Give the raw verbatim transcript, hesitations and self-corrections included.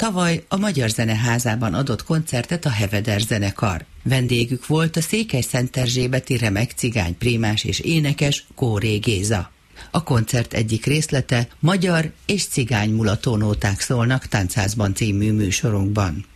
tavaly a Magyar Zeneházában adott koncertet a Heveder zenekar. Vendégük volt a székelyszenterzsébeti remek cigány prímás és énekes Kóré Géza. A koncert egyik részlete magyar és cigány mulatónóták szólnak Táncházban című műsorunkban.